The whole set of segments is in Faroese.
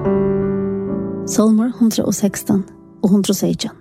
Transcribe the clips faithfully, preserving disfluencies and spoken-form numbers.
Salmer hundra og sekstan og hundra og sexton.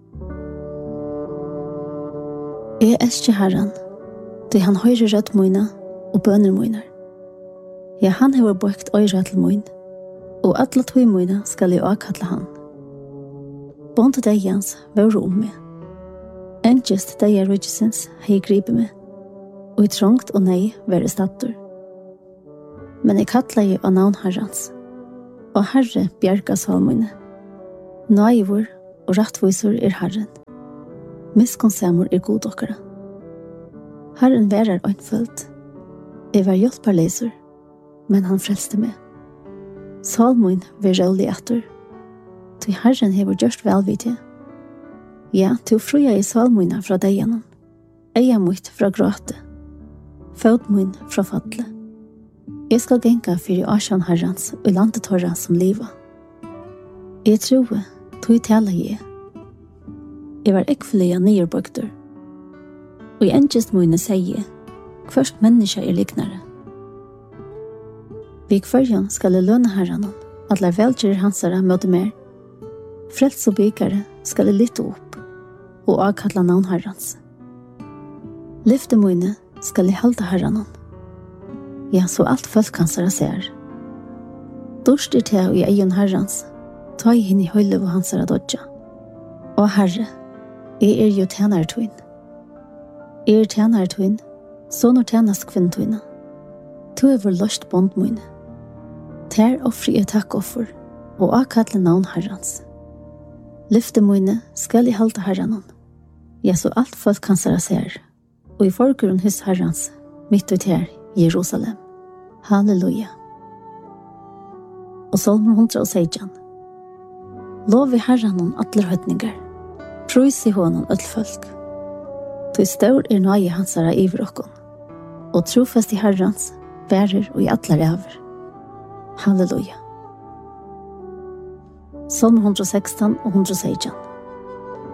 Jeg elsker Herren, det han høyre rødt møyne og bønner møyner. Ja, han har bøkt øyre til møyn, og alle tog møyne skal jeg avkalle han. Båndet deg jans var om meg. Engest deg er rydgjensens har jeg gripet meg, og i trångt og nei være statter. Men jeg kattler jeg av navn Herrens, og Herre bjerga salmøyne. Naivor og rattvisor er Herren. Miskonsamor er god okkara. Herren værer øynfølt. Jeg var hjelperleser, men han frelste meg. Salmøyn var rolig etter. Til Herren hever gjørst velvidje. Ja, til fruja i salmøyna fra degjennom. Eia mot fra gråte. Fødmøyn fra fadle. Jeg skal genka fyrir Asjan Herrens og landet torra som liva. Jeg tror, tog tala jeg. Jeg var ekvelige nyerbøkter. Og i engest møyne sier, hverst menneske er liknare. Vi kvarjon skal jeg lønne Herren, at la velgjere hansara møte mer. Frels og bygare skal jeg lytte opp, og avkalla navn Herrens. Lyfte møyne skal jeg halda Herren. Ja, så alt folk hansara ser. Dorst er til i egen Herrens, ta i henne i høylev og hansara dodja. Og Herre, jeg er jo tjenertøyn. Jeg er tjenertøyn, så når tjenest kvinntøyna. To er vår løst båndmøyne. Ter offri er takkoffer, og akkatle navn Herrens. Lyfte møyne skal jeg halda Herren. Ja, så alt folk hansara ser, og i forgrunn hos Herrens, mitt ut her, Jerusalem. Halleluja. Og Salmer hundra og sexton. Lov i Herren atler høytninger. Prøys i hånden öll folk. Til stor er nøye hansara iver okkon. Og trofast i Herrens, bærer og i atler over. Halleluja. Salmer hundra og sexton og hundra og sexton.